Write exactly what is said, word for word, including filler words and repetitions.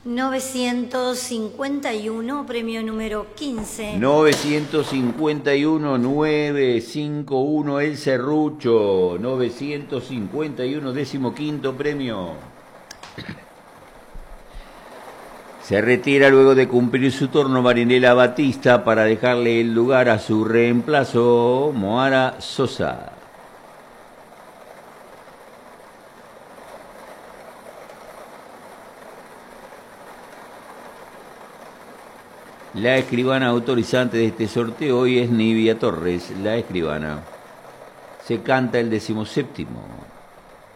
novecientos cincuenta y uno, premio número quince. novecientos cincuenta y uno, novecientos cincuenta y uno, El Serrucho. novecientos cincuenta y uno, decimoquinto premio. Se retira luego de cumplir su turno Marinela Batista para dejarle el lugar a su reemplazo, Moara Sosa. La escribana autorizante de este sorteo hoy es Nivia Torres, la escribana. Se canta el decimoséptimo.